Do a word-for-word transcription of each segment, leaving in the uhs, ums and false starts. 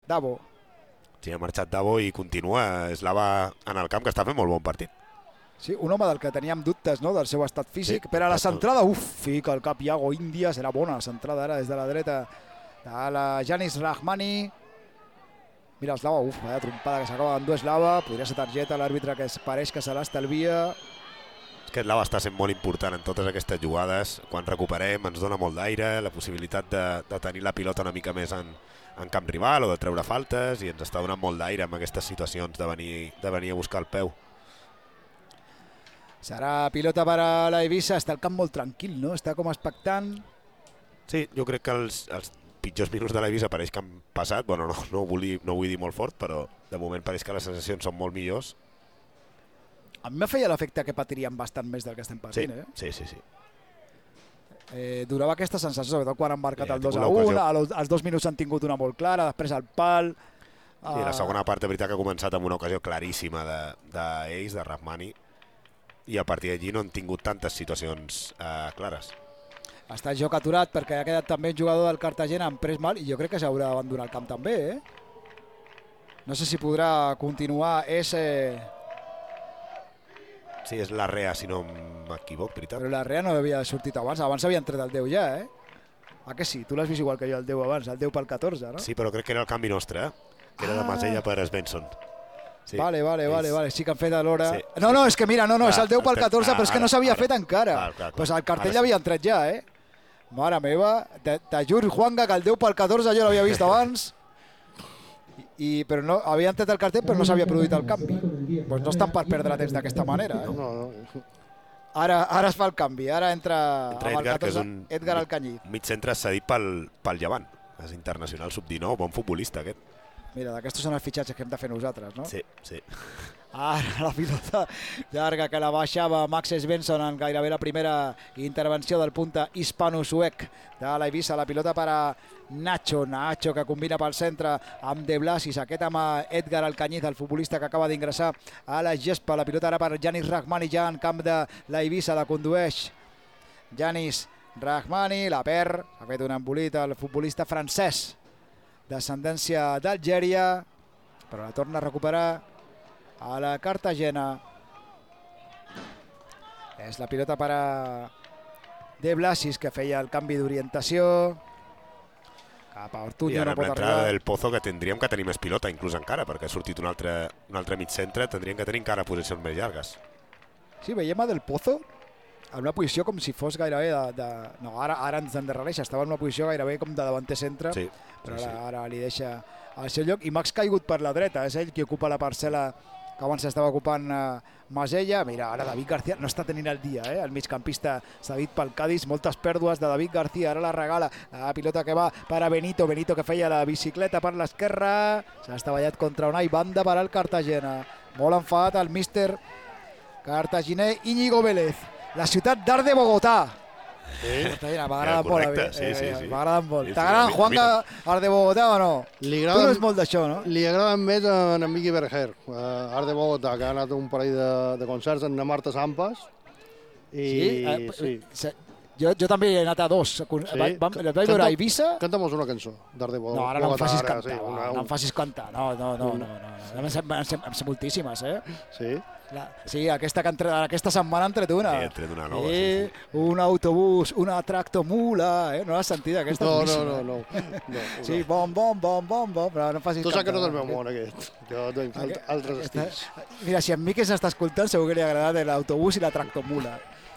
Davo. Sí, ha marxat Davo i continua Slava en el camp, que està fent molt bon partit. Sí, un home del que teníem dubtes, no?, del seu estat físic, sí, però a la centrada, uf, fica el cap Iago Índia, serà bona la centrada ara des de la dreta de la Yanis Rahmani. Mira, Slava, uf, vaya trompada que s'acaba d'endur Slava, podria ser targeta, l'àrbitre que es pareix que se l'estalvia. És que Slava està sent molt important en totes aquestes jugades, quan recuperem ens dona molt d'aire, la possibilitat de, de tenir la pilota una mica més en, en camp rival o de treure faltes, i ens està donant molt d'aire en aquestes situacions de venir, de venir a buscar el peu. Serà pilota per a la Eivissa, està el camp molt tranquil, no? Està com expectant. Sí, jo crec que els, els pitjors minuts de la Eivissa pareix que han passat, bueno, no, no, vull dir, no vull dir molt fort, però de moment pareix que les sensacions són molt millors. A mi me feia l'efecte que patiríem bastant més del que estem patint, sí, eh? Sí, sí, sí. Eh, durava aquesta sensació, sobretot quan han marcat sí, el dos a u, als dos minuts han tingut una molt clara, després el pal. Sí, uh... la segona part de veritat que ha començat amb una ocasió claríssima d'ells, de, de, de Rahmani, i a partir d'allí no han tingut tantes situacions eh, clares. Està el joc aturat perquè ha quedat també un jugador del Cartagena amb pres mal i jo crec que s'haurà d'abandonar el camp també, eh? No sé si podrà continuar ese... Sí, és l'Arrea, si no m'equivoc, veritat. Però l'Arrea no havia sortit abans, abans havien tret el deu ja, eh? Ah, que sí? Tu l'has vist igual que jo, el deu abans, el deu pel catorze, no? Sí, però crec que era el canvi nostre, eh? Que era ah. de Masella per Svensson. Sí. Vale, vale, ells... vale, vale, sí que han fet a l'hora. Sí, sí. No, no, és que mira, no, no, ah, és el deu pel catorze, ah, però és que no s'havia fet encara. Clar, clar, clar. Pues el cartell l'havien tret ja, eh? Mare meva, te, te juro, Juanga, que el deu pel catorze jo l'havia vist abans. I, però no, havien tret el cartell però no s'havia produït el canvi. Pues no estan per perdre temps d'aquesta manera. Eh? No, no. Ara, ara es fa el canvi, ara entra, entra Edgar, Edgar, catorze, que és un Edgar Alcañiz. Mig centre cedit pel, pel Llevant. És internacional sub dinou, bon futbolista aquest. Mira, d'aquestos són els fitxatges que hem de fer nosaltres, no? Sí, sí. Ara la pilota llarga que la baixava Max Svensson en gairebé la primera intervenció del punta hispano-suec de la Eivissa. La pilota per a Nacho, Nacho que combina pel centre amb De Blasis, aquest amb Edgar Alcañiz, el futbolista que acaba d'ingressar a la gespa. La pilota ara per Yanis Rahmani ja en camp de la Eivissa, la condueix Yanis Rahmani, la perd, ha fet un embolit el futbolista francès d'ascendència d'Algèria, però la torna a recuperar a la Cartagena. És la pilota per a De Blasis, que feia el canvi d'orientació. Cap a Ortuño, I ara no pot l'entrada arribar. del Pozo, que tindríem que tenir més pilota, inclús encara, perquè ha sortit un altre, un altre mig centre, tindríem que tenir encara posicions més llargues. Sí, veiem a Del Pozo en una posició com si fos gairebé de... de no, ara, ara ens endarrereix, estava en una posició gairebé com de davanter centre, sí, però sí, ara, sí. ara li deixa al seu lloc. I Max caigut per la dreta, és ell qui ocupa la parcel·la que abans estava ocupant uh, Masella. Mira, ara David García no està tenint el dia, eh? El migcampista cedit pel Cádiz, moltes pèrdues de David García, ara la regala, la pilota que va per a Benito, Benito que feia la bicicleta per l'esquerra, s'ha estavellat contra una i banda per al Cartagena. Molt enfadat el míster cartaginer Íñigo Vélez. La ciutat d'art de Bogotà. Sí, m'agrada molt. correcte, sí, sí, sí. M'agrada molt. Sí, sí, T'agrada Juanga art de Bogotà o no? Li Tu no és molt d'això, no? Li agraden més en Miki Berger, uh, art de Bogotà, que ha anat a un parell de, de concerts amb Marta Sampas. I, sí? sí. sí. Jo, jo també he anat a dos. Sí? Vaig, vaig, vaig veure a Eivissa. Canta'm una cançó d'art de Bogotà. No, ara no em facis cantar. Sí, una, no em facis cantar. No, no, no. no, no. Em, sé, em, sé, em sé moltíssimes, eh? Sí? La, sí, aquesta, que entre, aquesta setmana han tret una. Sí, han tret una nova, sí, sí, sí. Un autobús, una tractomula, eh? No l'has sentit, aquesta? No, no, no, no, no, no. Sí, bom, bom, bom, bom, bom, però no facis tu saps cantar. que no és el meu món, aquest. Jo tinc Aquest, altres aquesta, estils. Mira, si en Miqui s'està escoltant, segur que li ha agradat l'autobús i la tractomula.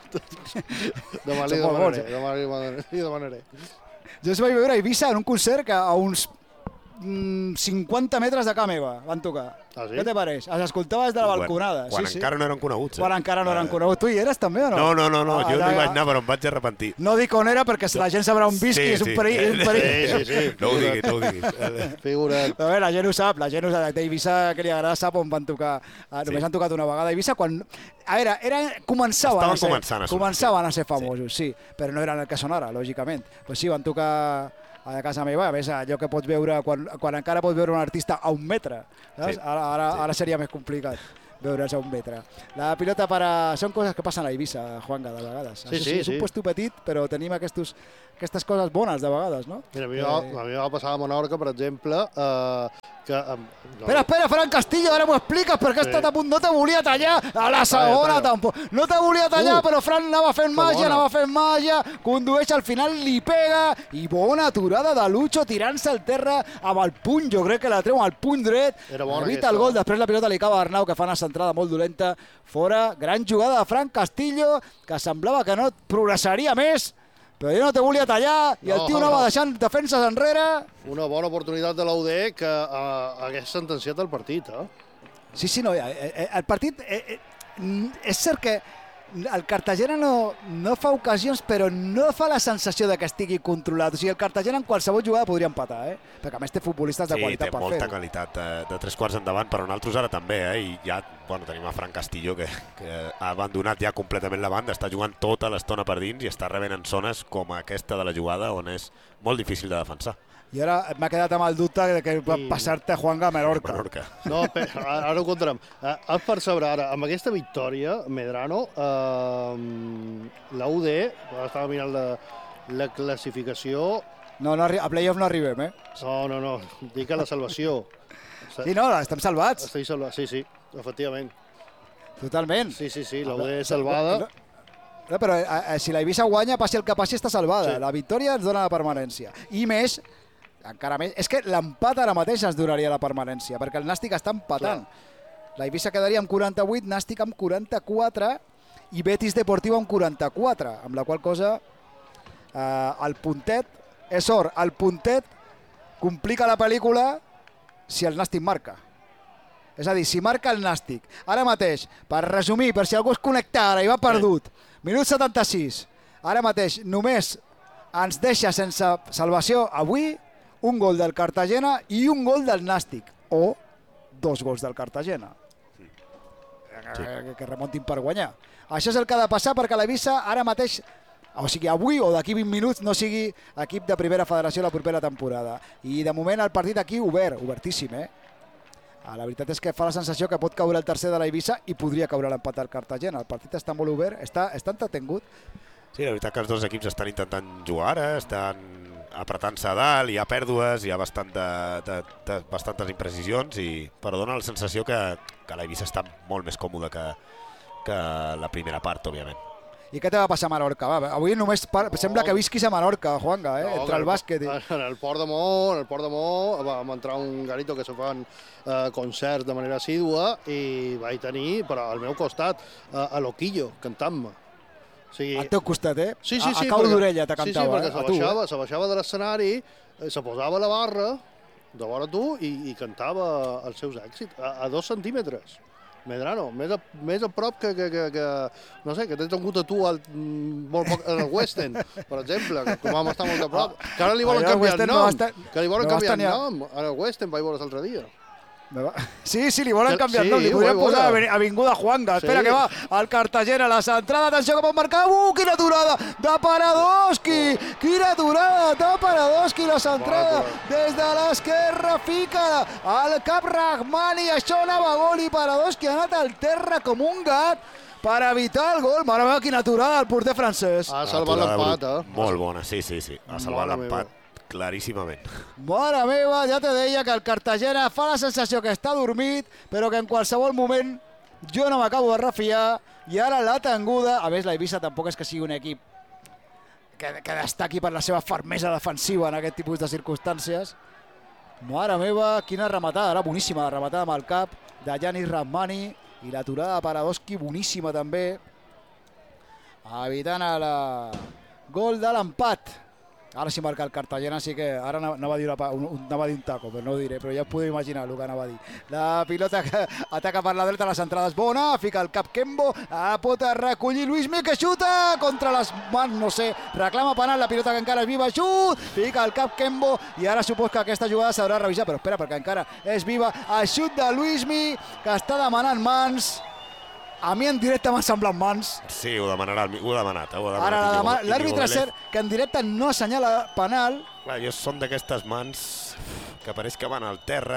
Demà li demanaré, demà li demanaré. Jo es vaig veure a Eivissa en un concert que a uns mm, cinquanta metres de casa meva van tocar. Ah, sí? Què te pareix? Els escoltava des de la balconada. Quan, quan sí, encara sí. no eren coneguts. Eh? Quan encara no eren coneguts. Tu hi eres també o no? No, no, no, no. Ah, jo no ara, hi vaig anar, però em vaig arrepentir. No dic on era perquè la gent sabrà on visc sí, i és un sí. perill. Un perill. Sí, sí, sí. No ho diguis, no ho diguis. Figurat. A veure, la gent ho sap, la gent ho sap. D'Eivissa, que li agrada, sap on van tocar. Només sí. han tocat una vegada a Eivissa quan... A veure, era... començaven, Estaven a ser, començant a sortir. començaven a ser famosos, sí. sí, però no eren el que són ara, lògicament. Pues sí, van tocar a casa meva, a més allò que pots veure quan, quan encara pots veure un artista a un metre, saps? Sí. Ara, ara, sí. ara seria més complicat veure's a un metre. La pilota per a... Són coses que passen a Eivissa, Juanga, de vegades. Sí, sí, és un sí. puesto petit, però tenim aquests, aquestes coses bones de vegades, no? Mira, a mi, eh... a mi va passar a Menorca, per exemple, eh, que... Eh, no. Espera, espera, Fran Castillo, ara m'ho expliques, perquè sí. Estat a punt, no te volia tallar a la segona tampoc. No te volia tallar, uh, però Fran anava fent màgia, anava fent màgia, condueix, al final li pega, i bona aturada de Lucho tirant-se al terra amb el puny, jo crec que la treu amb el puny dret, evita el gol, després la pilota li acaba a Arnau, que fa una centrada molt dolenta, fora, gran jugada de Fran Castillo, que semblava que no progressaria més, però jo no te volia tallar i el no, tio anava no. deixant defenses enrere. Una bona oportunitat de l'U D que uh, hagués sentenciat el partit, eh? Sí, sí, no, el partit... Eh, eh, és cert que el Cartagena no, no fa ocasions, però no fa la sensació de que estigui controlat. O sigui, el Cartagena en qualsevol jugada podria empatar, eh? Perquè a més té futbolistes de sí, qualitat per fer-ho. Sí, té molta qualitat de, de tres quarts endavant, però nosaltres ara també, eh? I ja bueno, tenim a Fran Castillo, que, que ha abandonat ja completament la banda, està jugant tota l'estona per dins i està rebent en zones com aquesta de la jugada on és molt difícil de defensar. I ara m'ha quedat amb el dubte de que va passar-te a Juanga a Menorca. Menorca. No, ara ho contarem. Eh, has percebre ara, amb aquesta victòria, Medrano, eh, la U D, estava mirant la, la classificació... No, no, a playoff no arribem, eh? No, no, no, dic a la salvació. Sí, no, estem salvats. Estem salvats, sí, sí, efectivament. Totalment. Sí, sí, sí, la U D és salvada. No, però eh, si la Eivissa guanya, passi el que passi, està salvada. Sí. La victòria ens dona la permanència. I més... encara més, és que l'empat ara mateix ens donaria la permanència, perquè el Nàstic està empatant. Clar. La Eivissa quedaria amb quaranta-vuit, Nàstic amb quaranta-quatre i Betis Deportiu amb quaranta-quatre, amb la qual cosa eh, el puntet, és or, el puntet complica la pel·lícula si el Nàstic marca. És a dir, si marca el Nàstic. Ara mateix, per resumir, per si algú es connecta ara i va perdut, minut setanta-sis, ara mateix només ens deixa sense salvació avui un gol del Cartagena i un gol del Nàstic, o dos gols del Cartagena. Sí. Que, que remontin per guanyar. Això és el que ha de passar perquè l'Eivissa ara mateix, o sigui, avui o d'aquí vint minuts, no sigui equip de primera federació la propera temporada. I de moment el partit aquí obert, obertíssim, eh? La veritat és que fa la sensació que pot caure el tercer de l'Eivissa i podria caure l'empat del Cartagena. El partit està molt obert, està, està entretingut. Sí, la veritat que els dos equips estan intentant jugar ara, estan apretant-se a dalt, hi ha pèrdues, hi ha bastant de, de, de, bastantes imprecisions, i, però dona la sensació que, que l'Eivissa està molt més còmode que, que la primera part, òbviament. I què te va passar a Menorca? Va, avui només par... no. Sembla que visquis a Menorca, Juanga, eh? no, entre el bàsquet i... En el Port de Mo, en el Port de Mo vam entrar un garito que se fan eh, concerts de manera assídua i vaig tenir, però al meu costat, eh, a Loquillo, cantant-me. O sigui, al teu costat, eh? Sí, sí, sí, a, a cau d'orella te cantava. Sí, sí, perquè eh? se baixava, se baixava de l'escenari, se posava a la barra, de vora tu, i, i cantava els seus èxits, a, a dos centímetres. Medrano, més a, més a prop que, que, que, que, no sé, que t'he tingut a tu al, molt poc, en el West End, per exemple, que vam estar molt a prop. Que ara li volen canviar el nom, que li volen canviar el nom. Ara el West End vaig veure l'altre dia. Sí, sí, li volen canviar el nom, li podrien posar Avinguda Juanga. Espera que va al Cartagena, la centrada, atenció que pot marcar, uh, quina aturada de Paradoski, quina aturada de Paradoski, la centrada des de l'esquerra, fica al cap Rahmani, això anava gol i Paradoski ha anat al terra com un gat per evitar el gol. Mare meva, quina aturada del porter francès. Ha salvat l'empat, eh? Molt bona, sí, sí, sí, ha salvat l'empat. Claríssimament. Mare meva, ja te deia que el Cartagena fa la sensació que està dormit, però que en qualsevol moment jo no m'acabo de refiar, i ara l'ha tenguda. A més, l'Eivissa tampoc és que sigui un equip que, que destaqui per la seva fermesa defensiva en aquest tipus de circumstàncies. Mare meva, quina rematada, ara boníssima la rematada amb el cap de Yanis Rahmani, i l'aturada de Paradoski boníssima també, evitant el gol de l'empat. Ara sí marca el Cartagena, sí que ara anava a dir, una, un, anava a dir un taco, però no ho diré, però ja us podeu imaginar el que anava a dir. La pilota que ataca per la dreta, la centrada és bona, fica el cap Kembo, a pot recollir Luismi, que xuta contra les mans, no sé, reclama penal, la pilota que encara és viva, xut, fica el cap Kembo, i ara supos que aquesta jugada s'haurà de revisar, però espera, perquè encara és viva, el xut de Luismi, que està demanant mans. A mi en directe m'han semblat mans. Sí, ho demanarà, ho ha demanat. Ho ha demanat. Ara l'àrbitre és cert que en directe no assenyala penal. Clar, jo són d'aquestes mans que pareix que van al terra.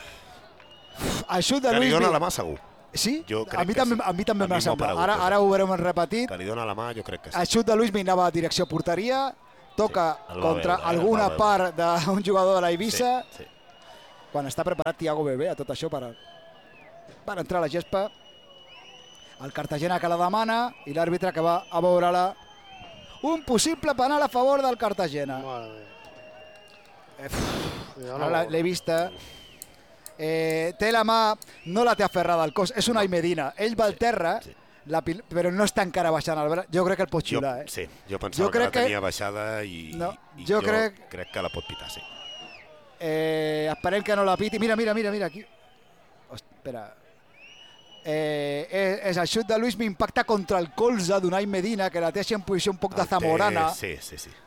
El xut de Luismi... Que li dona la mà segur. Sí? Jo crec a mi que també, sí. A mi també m'ha semblat. Ara, no ara ho veurem repetit. Que li dona la mà, jo crec que sí. El xut de Luismi anava a direcció porteria toca sí, contra veure, alguna part d'un jugador de l'Eivissa, sí, sí. quan està preparat Thiago Bebé a tot això per, per entrar a la gespa. El Cartagena que la demana i l'àrbitre que va a veure-la. Un possible penal a favor del Cartagena. Eh, Ara l'he vista. Eh, té la mà, no la té aferrada al cos, és una Medina. Ell va al terra, Sí. la pil... però no està encara baixant el braç. Jo crec que el pot Jo, xiular. Eh? sí, jo pensava Jo que la crec que- tenia baixada i, No, i jo jo, crec- crec que la pot pitar, sí. Eh, esperem que no la piti. Mira, mira, mira, mira aquí. Host, espera. Eh, és, és el xut de Luis, m'impacta contra el colze d'Unai Medina, que la té així en posició un poc de El té- zamorana. Sí, sí, sí.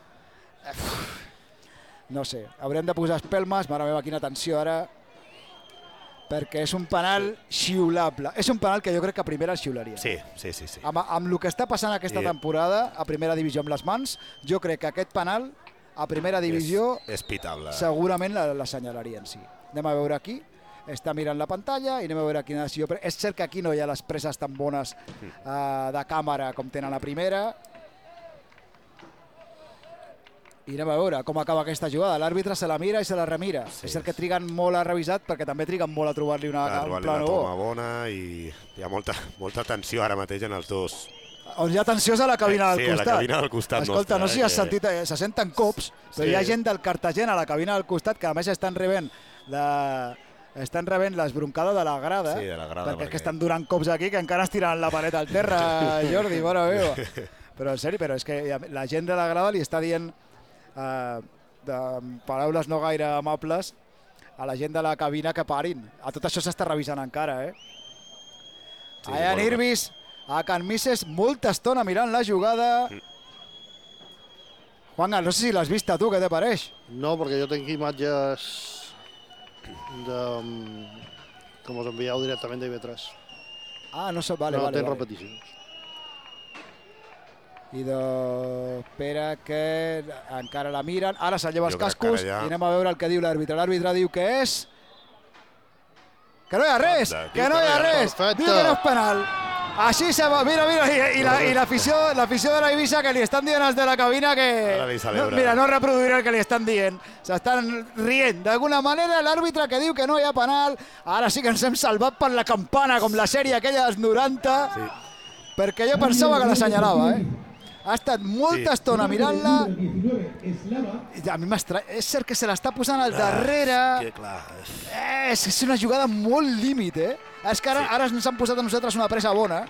No sé, haurem de posar espelmes. Mare meva, quina tensió ara. Perquè és un penal xiulable. És un penal que jo crec que a primera el xiularia. Sí, sí, sí, sí. Amb, amb el que està passant aquesta I- temporada a primera divisió amb les mans, jo crec que aquest penal a primera divisió És, és pitable. segurament l'assenyalaria en si. Anem a veure aquí, està mirant la pantalla i anem a veure quina decisió. És cert que aquí no hi ha les preses tan bones uh, de càmera com tenen a primera. I anem a veure com acaba aquesta jugada. L'àrbitre se la mira i se la remira. Sí. És cert que triguen molt a revisat perquè també triguen molt a trobar-li una, Clar, un trobar-li plano una bo. toma bona i hi ha molta, molta tensió ara mateix en els dos. On hi ha tensió és a la cabina del Sí, a la costat. cabina del costat Escolta, nostre, no sé si eh, has que- sentit, eh, se senten cops, però Sí. hi ha gent del Cartagena a la cabina del costat que a més estan rebent la... estan rebent les broncades de la grada, Sí, de la grada, perquè, és perquè- que estan donant cops aquí que encara estiran la paret al terra, Jordi, mare meva. Però en sèrio, però és que la gent de la grada li està dient eh, de paraules no gaire amables a la gent de la cabina que parin. A tot això s'està revisant encara, eh? Sí, Allà molt bé. Nirvis, a Can Mises, molta estona mirant la jugada. Mm. Juanga, no sé si l'has vista tu, què te pareix? No, perquè jo tinc imatges de... com us envieu directament d'I V tres. Ah, no sé, vale, no vale. tens vale. repeticions. I de... Espera que encara la miren. Ara se lleva els Jo crec que cascos ara ja- i anem a veure el que diu l'àrbitre. L'àrbitre diu que és... Que no hi ha res! Anda, Que diu no que hi ha no hi ha res! Perfecte. Diu que no és penal. Així se va, mira, mira, i, i la- i l'afició l'afició de la Eivissa que li estan dient als de la cabina que... Ara li No, celebra. mira, no reproduiré el que li estan dient. S'estan rient. D'alguna manera l'àrbitre que diu que no hi ha penal. Ara sí que ens hem salvat per la campana, com la sèrie aquella dels noranta, Sí. perquè jo pensava que l'assenyalava, eh? Ha estat molta Sí. estona mirant-la. I a mi m'estra... És cert que se l'està posant al darrere. Que clar, és... És, és una jugada molt límit, eh? És que ara, Sí. ara ens han posat a nosaltres una pressa bona.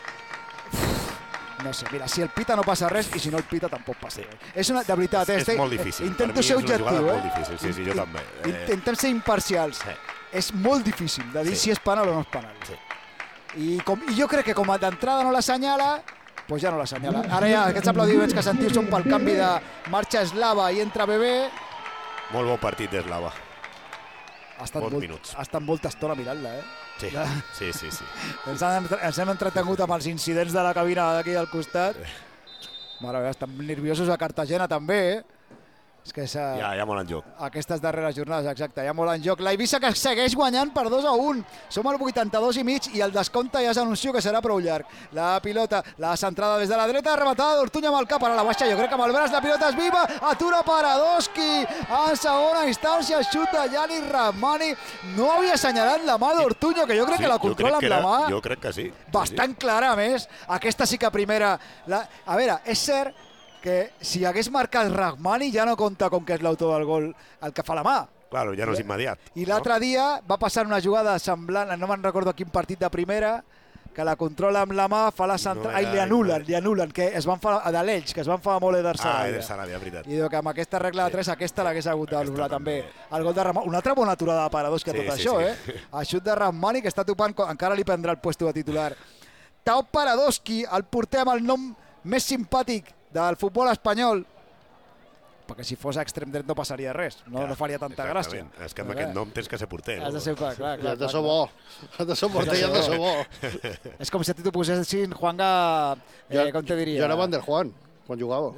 No sé, mira, si el pita no passa res i si no el pita tampoc passa res. És una, de veritat, és, eh? és molt difícil. Intento Per mi ser és una jugada objectiu, molt eh? difícil, sí, sí, jo també. Eh, Intentem ser imparcials. Sí. És molt difícil de dir Sí. si és penal o no és penal. Sí. I, com, I jo crec que com d'entrada no l'assenyala, doncs ja no l'assenyala. Ara ja aquests aplaudiments que sentiu són pel canvi de marxa eslava i entra Bebé. Molt bon partit d'Eslava. Ha estat, Molts molt, minuts. ha estat molta estona mirant-la, eh? Sí, sí, sí, sí. Ens hem, ens hem entretengut amb els incidents de la cabina d'aquí al costat. Mare meva, estan nerviosos a Cartagena també, eh? És que s'ha... Hi ha, hi ha molt en joc. Aquestes darreres jornades, exacte, hi ha molt en joc. La Eivissa que segueix guanyant per dos a un. Som al vuitanta-dos i mig i el descompte ja s'anunció que serà prou llarg. La pilota, la centrada des de la dreta, rematada d'Ortuño amb el cap, ara la baixa, jo crec que amb el braç la pilota és viva, atura Paradoski, en segona instància, xuta Yanis Rahmani. No havia assenyalat la mà d'Ortuño, que jo crec Sí, que la jo crec controla que amb la era- mà. Jo crec que sí. Bastant clara, a més. Aquesta sí que a primera... La... A veure, és cert que si hagués marcat Rahmani ja no compta com que és l'autor del gol el que fa la mà. Claro, ja no és immediat. I l'altre dia va passar una jugada semblant, no me'n recordo quin partit de primera, que la controla amb la mà, fa la central... No Ai, era- li anulen, li anulen, que es van fa de l'Elx, que es van fer molt Eder Ah, Sarabia. Eder Sarabia, veritat. I diu que amb aquesta regla de tres, aquesta l'hagués hagut d'anul·lar Aquesta també. també. El gol de Rahmani, una altra bona aturada de paradors que Sí, tot sí, això, sí. eh? El xut de Rahmani, que està topant, encara li prendrà el puesto de titular. Tao Paradoski, el porter amb el nom més simpàtic del futbol espanyol, perquè si fos extrem dret no passaria res, no, no faria tanta gràcia. Exactament. És que amb aquest nom tens que ser porter. Has de ser, clar, clar, Ja clar, has de clar, ser bo. Has de ser porter i has de ser bo. És com si a ti t'ho posessin Juanga, eh, com te diria? Jo era Van der Juan, quan jugava.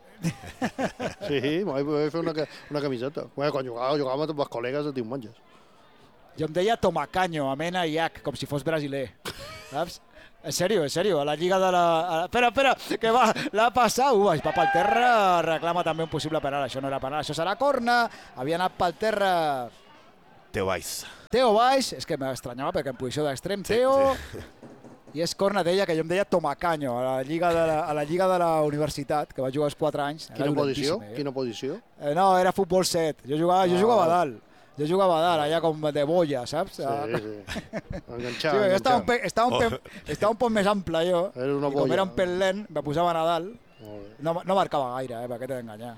Sí, m'ho vaig fer una, ca- una camiseta. Bueno, quan jugava, jugàvem amb els col·legues de diumenges. Jo em deia Tomacaño, amb N i H, com si fos brasiler, saps? En serio, en serio, a la lliga de la... A... Espera, espera, que va, l'ha passat, uh, va pel terra, reclama també un possible penal, això no era penal, això serà corna, havia anat pel terra... Teo Valls. Teo Valls, és que m'estranyava perquè en posició d'extrem, Sí, Teo, sí. i és corna d'ella, que jo em deia Tomacaño, a la lliga de la, a la lliga de la universitat, que va jugar als quatre anys. Quina posició? Eh? Quina posició? Eh, no, era futbol set, jo jugava, jo Ah, jugava a val. dalt. Jo jugava a dalt, allà com de boia, saps? Sí, sí. Enganxar, Sí, jo estava un, enganxar. pe, estava, un pe, estava un poc més ample jo, Era una i com boia. era un pèl lent, me posava a dalt, Molt bé. no, no marcava gaire, eh, perquè t'he d'enganyar.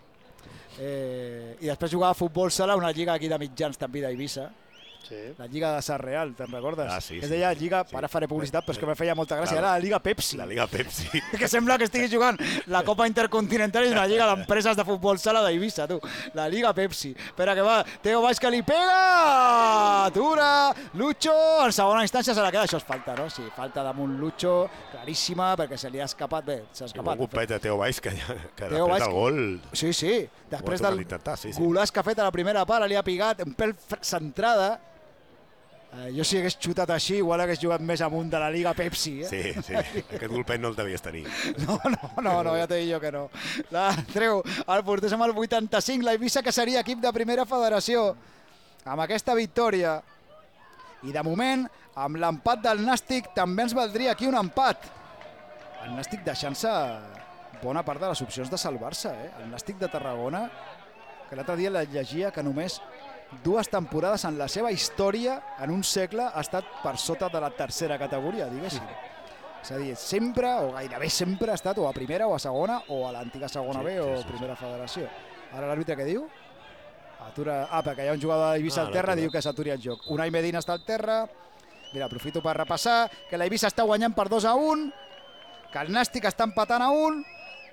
Eh, I després jugava a futbol sala, una lliga aquí de mitjans també d'Eivissa, Sí. la lliga de Sant Real, te'n recordes? Ah, sí, que es sí. deia Lliga, Sí. ara faré publicitat, però és que me feia molta gràcia, Clar. era la Lliga Pepsi. La Liga Pepsi. Que sembla que estiguis jugant la Copa Intercontinental i una lliga d'empreses de futbol sala d'Eivissa, tu. La Liga Pepsi. Espera que va, Teo Valls que li pega! Atura! Lucho! En segona instància se la queda, això és falta, no? Sí, falta damunt Lucho, claríssima, perquè se li ha escapat, bé, s'ha I bon escapat. complet de Teo Valls, que, que Teo després Valls del que- gol... Sí, sí, després tornat del a intentar, sí, sí. golaç que ha fet a la primera part, li ha pigat un pèl f- centrada. Eh, jo si hagués xutat així, igual hagués jugat més amunt de la Liga Pepsi, eh? Sí, sí, aquest golpet no el devies tenir. No, no, no, no, ja t'he dit jo que no. La treu el porter amb el vuitanta-cinc, la Eivissa, que seria equip de primera federació. Amb aquesta victòria. I de moment, amb l'empat del Nàstic, també ens valdria aquí un empat. El Nàstic deixant-se bona part de les opcions de salvar-se, eh? El Nàstic de Tarragona, que l'altre dia la llegia que només dues temporades en la seva història, en un segle, ha estat per sota de la tercera categoria, diguéssim. És a dir, sempre, o gairebé sempre, ha estat o a primera o a segona, o a l'antiga segona Sí, B sí, o sí, primera federació. Ara l'àrbitre què diu? Atura... Ah, perquè hi ha un jugador d'Eivissa Ah, al terra, l'atura. diu que s'aturi el joc. Unai Medina està al terra. Mira, aprofito per repassar que la Eivissa està guanyant per dos a un, que el Nàstic està empatant a un.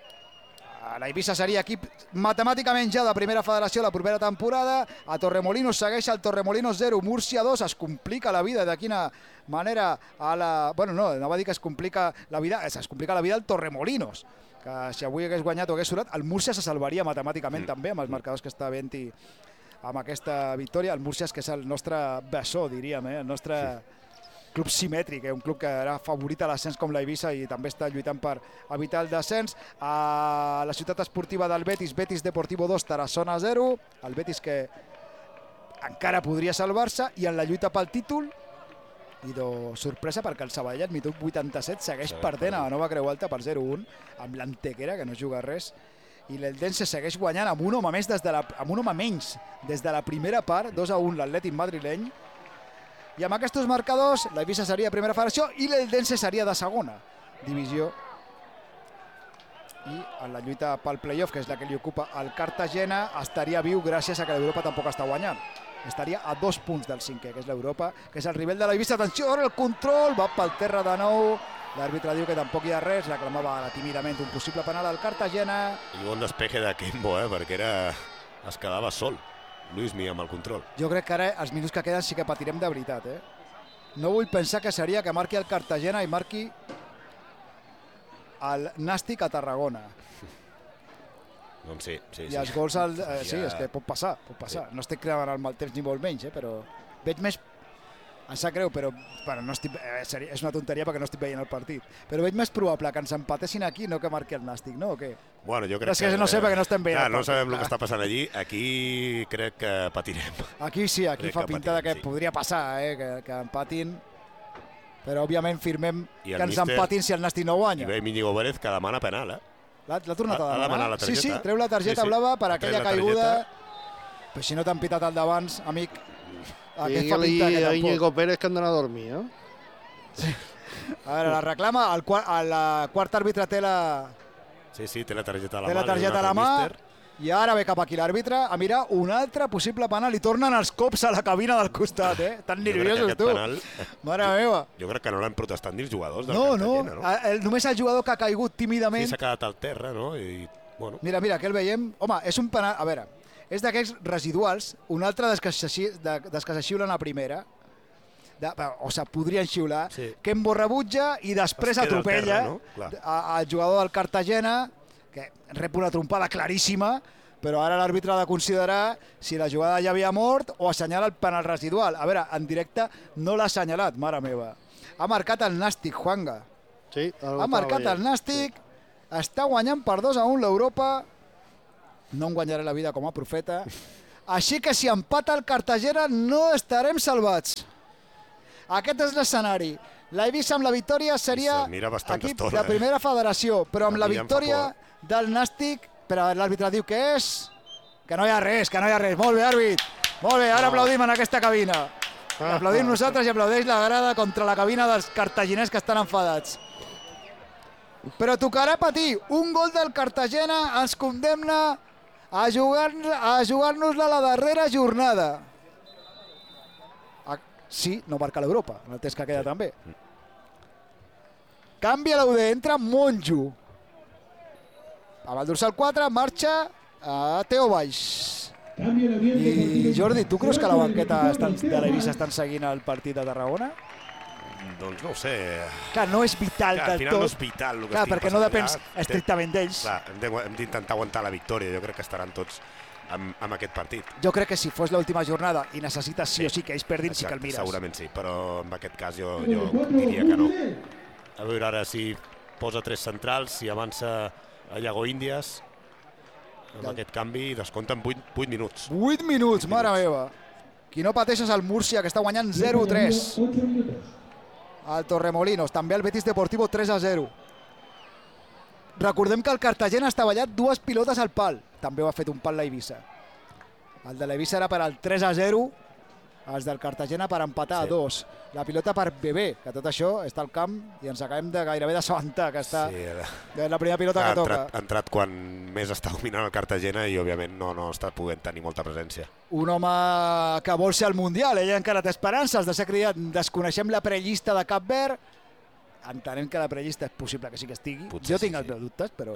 La Eivissa seria equip matemàticament ja de primera federació la propera temporada. A Torremolinos segueix el Torremolinos zero, Múrcia dos. Es complica la vida de quina manera a la... Bueno, no, no va dir que es complica la vida, es complica la vida al Torremolinos, que si avui hagués guanyat o hagués surat, el Múrcia se salvaria matemàticament mm. també amb els marcadors que està havent-hi amb aquesta victòria. El Múrcia és que és el nostre bessó, diríem, eh? El nostre... Sí. Club simètric, eh? Un club que era favorit a l'ascens com l'Eivissa i també està lluitant per evitar el descens. A la ciutat esportiva del Betis, Betis Deportivo dos, Tarassona zero, el Betis que encara podria salvar-se, i en la lluita pel títol, i de sorpresa perquè el Sabadell al minut vuitanta-set segueix Sí, perdent a perdent. la Nova Creu Alta per zero a un, amb l'Antequera, que no juga res, i l'Eldense segueix guanyant amb un home més des de la, amb un home menys des de la primera part, dos a un l'Atlètic madrileny. I amb aquests marcadors, l'Eivissa seria de primera federació i l'Eldense seria de segona divisió. I en la lluita pel playoff, que és la que li ocupa el Cartagena, estaria viu gràcies a que l'Europa tampoc està guanyant. Estaria a dos punts del cinquè, que és l'Europa, que és el rival de l'Eivissa. Atenció, ara el control, va pel terra de nou. L'àrbitre diu que tampoc hi ha res, reclamava tímidament un possible penal al Cartagena. I bon despeje de Kembo, eh, perquè era... es quedava sol. Luismi amb el control. Jo crec que ara els minuts que queden sí que patirem de veritat, eh? No vull pensar que seria que marqui el Cartagena i marqui el Nàstic a Tarragona. Doncs sí, sí, I sí. els gols, al, eh, sí, Ja- és que pot passar, pot passar. No estic creuant el mal temps ni molt menys, eh? Però veig més... Em sap greu, però bueno, no estic, eh, seri- és una tonteria perquè no estic veient el partit. Però veig més probable que ens empatessin aquí no que marqui el Nàstic, no? O què? Bueno, jo crec És que no sé perquè no estem veient Clar, el no partit, sabem el clar. que està passant allí. Aquí crec que patirem. Aquí sí, aquí Crec fa que pinta de patim, que sí. podria passar, eh? Que, que empatin. Però òbviament firmem I el que ens míster- empatin si el Nàstic no I guanya. ve Íñigo Pérez que demana penal, eh? L'ha tornat a Ha- ha demanar. demanat la Sí, sí, targeta. treu la targeta Sí, sí. blava per Ha aquella tret la caiguda. targeta. Però si no t'han pitat el d'abans, amic, aquest fa Digue-li pinta que a tampoc. Íñigo Pérez que han d'anar a dormir, eh? A veure, la reclama, el, quart, el quart àrbitre té la, Sí, sí, té la targeta a la té mà. la targeta a la mà, i ara ve cap aquí l'àrbitre a mirar un altre possible penal i tornen els cops a la cabina del costat, eh? Tan nerviosos, tu. Penal, Mare meva. jo crec que no l'han protestat ni els jugadors del No, no, Cartagena, no? el, només el jugador que ha caigut Sí, tímidament. s'ha quedat al terra, no? I, bueno, Mira, mira, que el veiem. Home, és un penal... A veure, és d'aquells residuals, un altre des que se, de, des que se xiulen a primera, de, o se podrien xiular, Sí. que emborrebutja i després Es queda al atropella terra, no? Clar. a- al jugador del Cartagena, que rep una trompada claríssima, però ara l'àrbitre ha de considerar si la jugada ja havia mort o assenyala el penal residual. A veure, en directe no l'ha assenyalat, mare meva. Ha marcat el Nàstic, Juanga. Sí, ha marcat el Nàstic, sí. Està guanyant per dos a un l'Europa, no em guanyaré la vida com a profeta, així que si empata el Cartagena no estarem salvats. Aquest és l'escenari. L'Eivissa amb la victòria seria equip de primera federació, però amb la victòria del Nàstic, però l'àrbitre diu que és... que no hi ha res, que no hi ha res. Molt bé, àrbit. Molt bé, ara aplaudim en aquesta cabina. Aplaudim nosaltres i aplaudeix la grada contra la cabina dels cartaginers que estan enfadats. Però tocarà patir. Un gol del Cartagena ens condemna a jugar-nos-la la darrera jornada. Sí, no marca l'Europa, en el test que queda també. Canvia l'U D, entra Monjo. Amb el dorsal quatre marxa a Teo Valls. I Jordi, tu creus que la banqueta de l'Eivissa estan seguint el partit de Tarragona? Doncs no ho sé. Clar, no és vital Clar, del tot. Al final no és vital el que Clar, estic perquè no depèn estrictament d'ells. Clar, hem d'intentar aguantar la victòria. Jo crec que estaran tots amb, amb aquest partit. Jo crec que si fos l'última jornada i necessites sí o sí que ells perdin, exacte, sí que el mires. Segurament sí, però en aquest cas jo, jo diria que no. A veure ara si posa tres centrals, si avança a Iago Índies, amb ja. aquest canvi descompten vuit minuts. vuit minuts, mare meva. Qui no pateix és el Múrcia, que està guanyant zero a tres. El Torremolinos, també el Betis Deportivo tres a zero. Recordem que el Cartagena està ballat dues pilotes al pal. També ho ha fet un pal l'Eivissa. El de l'Eivissa era per al tres a zero, els del Cartagena per empatar sí. a dos. La pilota per Bebé, que tot això està al camp i ens acabem de gairebé d'assabentar que està sí, la... la primera pilota ha que entrat, toca. Ha entrat quan més està dominant el Cartagena i òbviament no, no està podent tenir molta presència. Un home que vol ser al Mundial, ell encara té esperances de ser cridat. Desconeixem la prellista de Cap Verd. Entenem que la prellista és possible que sí que estigui. Potser jo tinc sí, els meus sí. dubtes, però...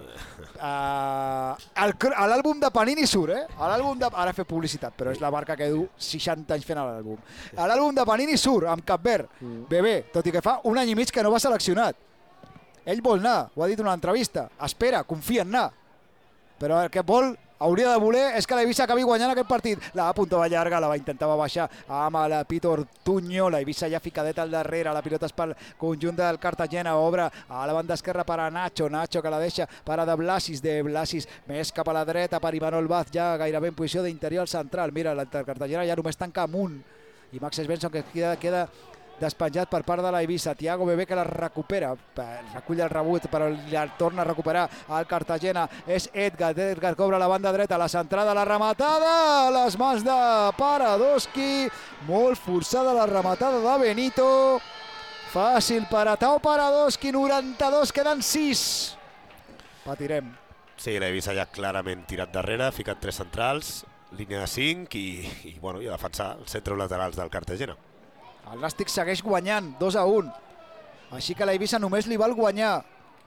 Uh, l'àlbum de Panini surt, eh? De... Ara fer publicitat, però és la marca que du seixanta anys fent l'àlbum. L'àlbum de Panini surt amb Cap Verd, mm. Bebé, tot i que fa un any i mig que no va seleccionat. Ell vol anar, ho ha dit en una entrevista. Espera, confia en anar. Però el que vol, hauria de voler, és que l'Eivissa acabi guanyant aquest partit. La apuntava llarga, la va intentar baixar amb el Pito Ortuño. L'Eivissa ja ficadeta al darrere, la pilota és pel conjunt del Cartagena, obre a la banda esquerra per a Nacho, Nacho que la deixa per a De Blasis, De Blasis més cap a la dreta per Imanol Vaz, ja gairebé en posició d'interior central. Mira, el Cartagena ja només tanca amunt i Max Svensson que queda, queda despenjat per part de l'Eivissa. Tiago Bebé que la recupera, recull el rebut però la torna a recuperar al Cartagena. És Edgar, Edgar cobra la banda dreta, la centrada, la rematada a les mans de Paradoski, molt forçada la rematada de Benito, fàcil per a Tao Paradoski. Noranta-dos, queden sis, patirem. Sí, l'Eivissa ja clarament tirat darrere, ha ficat tres centrals, línia de cinc i, i, bueno, i a defensar els centres laterals del Cartagena. El Nàstic segueix guanyant, dos a un. Així que l'Eivissa només li val guanyar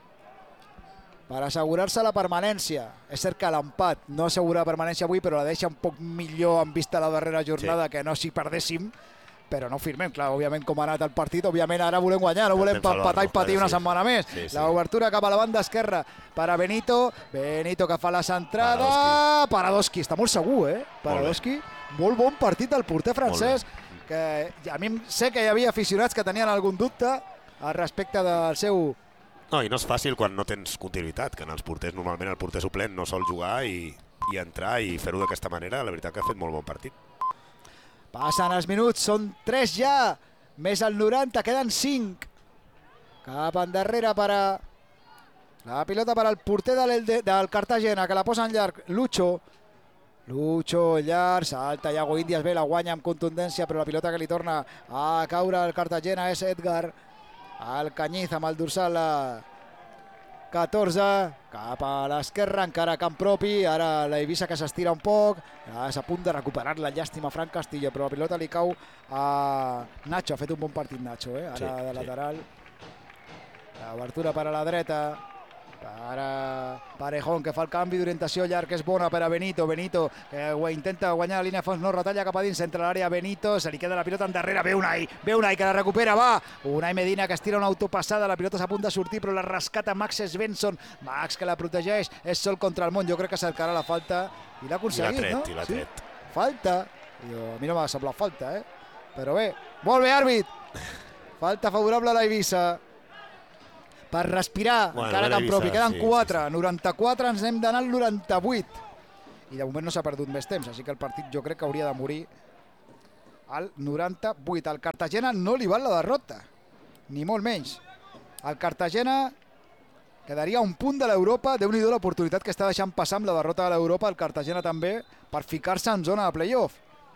per assegurar-se la permanència. És cert que l'empat no assegura la permanència avui, però la deixa un poc millor en vista la darrera jornada, sí. que no si perdéssim, però no ho firmem. Clar, òbviament, com ha anat el partit, òbviament ara volem guanyar, no volem empatar i patir una setmana més. Sí, sí. L'obertura cap a la banda esquerra per a Benito. Benito que fa la centrada. Paradoski, Paradoski. Està molt segur, eh? Paradoski. Molt, molt bon partit del porter francès. Que a mi sé que hi havia aficionats que tenien algun dubte al respecte del seu... No, i no és fàcil quan no tens continuïtat, que en els porters normalment el porter suplent no sol jugar i, i entrar i fer-ho d'aquesta manera. La veritat que ha fet molt bon partit. Passen els minuts, són tres ja, més el noranta, queden cinc. Cap endarrere per a... La pilota per al porter del, del Cartagena, que la posa en llarg, Lucho. Lucho, llarg, salta Iago Índies, bé, la guanya amb contundència, però la pilota que li torna a caure al Cartagena és Edgar. El Canyiz amb el dorsal catorze, cap a l'esquerra, encara camp propi, ara l'Eivissa que s'estira un poc, és a punt de recuperar-la, llàstima Fran Castillo, però la pilota li cau a Nacho, ha fet un bon partit Nacho, eh? ara sí, de lateral. Sí. L'obertura per a la dreta, per a Parejón, que fa el canvi d'orientació llarg, que és bona per a Benito. Benito que intenta guanyar la línia de fons, no retalla cap a dins, entre l'àrea Benito, se li queda la pilota endarrere, ve Unai, ve Unai que la recupera, va! Unai Medina que estira una autopassada, la pilota és a punt de sortir, però la rescata Max Svensson. Max que la protegeix, és sol contra el món, jo crec que cercarà la falta i l'ha aconseguit, no? I l'ha tret, sí? Falta, jo, a mi no m'ha semblat falta, eh? Però bé, molt bé, àrbit! Falta favorable a l'Eivissa. per respirar, Bueno, encara ben que en propi. Eivissa, Queden sí, quatre, sí, sí. noranta-quatre, ens hem d'anar al noranta-vuit. I de moment no s'ha perdut més temps, així que el partit jo crec que hauria de morir al noranta-vuit. Al Cartagena no li val la derrota, ni molt menys. El Cartagena quedaria un punt de l'Europa. Déu-n'hi-do l'oportunitat que està deixant passar amb la derrota de l'Europa, el Cartagena també, per ficar-se en zona de play-off.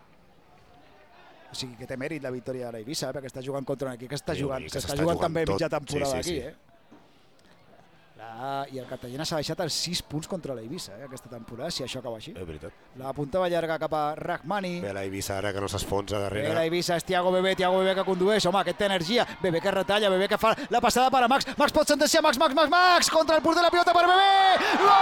O sigui que té mèrit la victòria de l'Eivissa, eh? Perquè està jugant contra un equip que està Sí, jugant, que que està s'està jugant jugant també tot. mitja temporada Sí, sí, aquí. sí. Eh? La... I el Cartagena s'ha deixat els sis punts contra l'Eivissa eh? aquesta temporada, si això acaba així. És veritat. La punta va llarga cap a Rahmani. Bé, l'Eivissa ara que no s'esfonsa Bé, darrere. l'Eivissa és Thiago Bebé, Thiago Bebé que condueix, home, aquest té energia, Bebé que retalla, Bebé que fa la passada per a Max, Max pot sentenciar, Max, Max, Max, Max, contra el porter, la pilota per Bebé, gol!